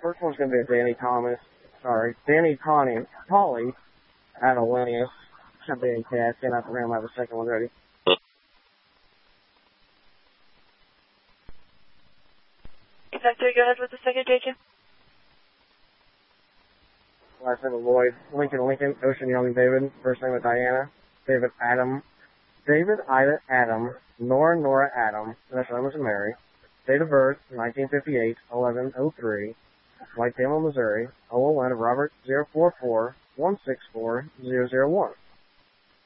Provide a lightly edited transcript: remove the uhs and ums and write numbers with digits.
First one's going to be a Danny Polly, Adelinius, should be in cast, and after him I have a second one ready. Secretary, go ahead with the second JJ. Last name of Lloyd, Lincoln, Ocean Young David, first name of Diana, David Ida Adam, Nora Adam, initial name was Mary, date of birth 1958, 11/03, White Demo, Missouri, OLN of Robert 044 164 001.